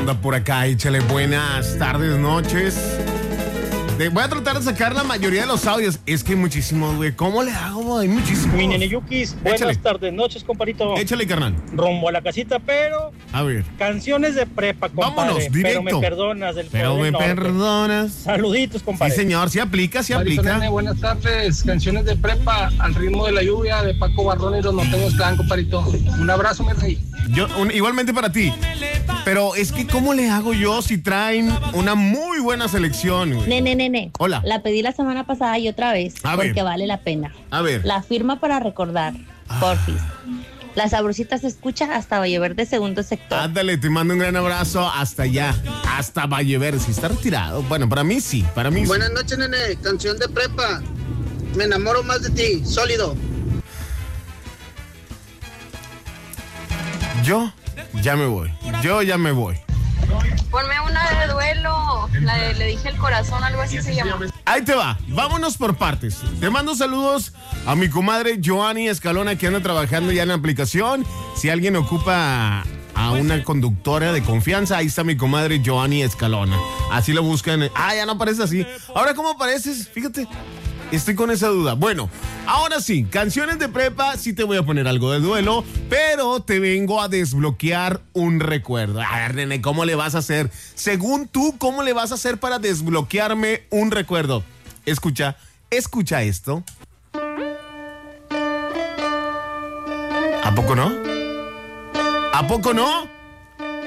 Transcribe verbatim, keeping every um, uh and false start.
anda por acá? Échale buenas tardes, noches. De, voy a tratar de sacar la mayoría de los audios. Es que hay muchísimos, güey. ¿Cómo le hago? Hay muchísimos. Mi neneyukis, buenas Échale. tardes, noches, comparito. Échale, carnal. Rumbo a la casita, pero... A ver. Canciones de prepa, compadre. Vámonos, directo. Pero me perdonas. Del pero me norte. perdonas. Saluditos, compadre. Sí, señor, sí aplica, sí Marito aplica. Nene, buenas tardes. Canciones de prepa, Al ritmo de la lluvia, de Paco Barrón y los Norteños Clan, compadrito. Un abrazo, mi rey. Yo, un, igualmente para ti. Pero es que, ¿cómo le hago yo si traen una muy buena selección, güey? Nene, nene. Hola. La pedí la semana pasada y otra vez. A porque ver. vale la pena. A ver. La firma para recordar. Ah. Porfis. La sabrosita se escucha hasta Valleverde, segundo sector. Ándale, te mando un gran abrazo hasta allá. Hasta Valleverde. Si está retirado. Bueno, para mí sí. Para mí Buenas sí. noches, nene. Canción de prepa. Me enamoro más de ti. Sólido. Yo ya me voy. Yo ya me voy. Ponme una de duelo, la de Le dije el corazón, algo así se llama. Ahí te va, vámonos por partes. Te mando saludos a mi comadre Joanny Escalona, que anda trabajando ya en la aplicación. Si alguien ocupa a una conductora de confianza, ahí está mi comadre Joanny Escalona. Así lo buscan. Ah, ya no aparece así. Ahora, ¿cómo apareces? Fíjate. Estoy con esa duda. Bueno, ahora sí, canciones de prepa, sí te voy a poner algo de duelo, pero te vengo a desbloquear un recuerdo. A ver, nene, ¿cómo le vas a hacer? Según tú, ¿cómo le vas a hacer para desbloquearme un recuerdo? Escucha, escucha esto. ¿A poco no? ¿A poco no?